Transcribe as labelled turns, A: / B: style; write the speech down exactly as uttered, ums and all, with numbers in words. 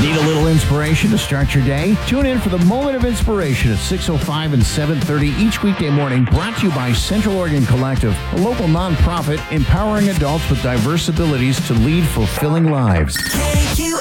A: Need a little inspiration to start your day? Tune in for the Moment of Inspiration at six oh five and seven thirty each weekday morning, brought to you by Central Oregon Collective, a local nonprofit empowering adults with diverse abilities to lead fulfilling lives.
B: K Q